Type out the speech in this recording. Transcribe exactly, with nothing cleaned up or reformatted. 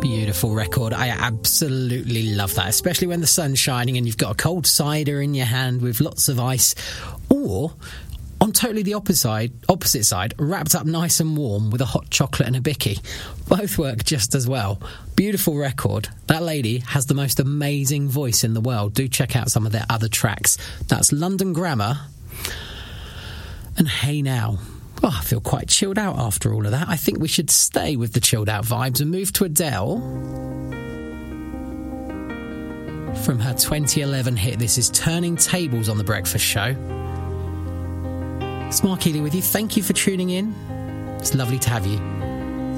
Beautiful record. I absolutely love that, especially when the sun's shining and you've got a cold cider in your hand with lots of ice, or on totally the opposite side, opposite side, wrapped up nice and warm with a hot chocolate and a bicky. Both work just as well. Beautiful record. That lady has the most amazing voice in the world. Do check out some of their other tracks. That's London Grammar and Hey Now. Oh, I feel quite chilled out after all of that. I think we should stay with the chilled out vibes and move to Adele. From her twenty eleven hit, this is Turning Tables on The Breakfast Show. It's Mark Healy with you. Thank you for tuning in. It's lovely to have you.